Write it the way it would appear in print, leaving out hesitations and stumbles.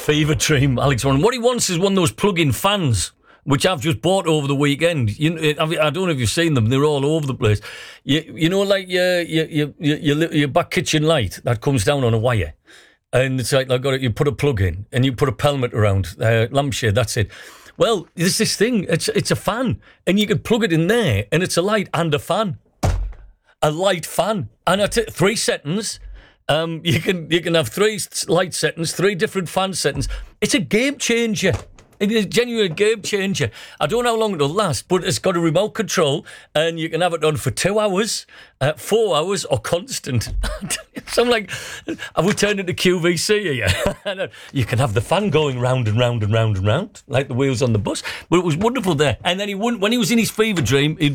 Fever dream, Alex Warren. What he wants is one of those plug-in fans, which I've just bought over the weekend. I don't know if you've seen them. They're all over the place. You know, like your back kitchen light that comes down on a wire. And it's like, you put a plug in and you put a pelmet around, lampshade, that's it. Well, there's this thing, it's a fan. And you can plug it in there and it's a light and a fan. A light fan. And 3 settings. You can have 3 light settings, 3 different fan settings. It's a game changer. It is a genuine game changer. I don't know how long it'll last, but it's got a remote control and you can have it on for 2 hours, 4 hours, or constant. So I'm like, have we turned into QVC here? You can have the fan going round and round and round and round, like the wheels on the bus. But it was wonderful there. And then when he was in his fever dream, he'd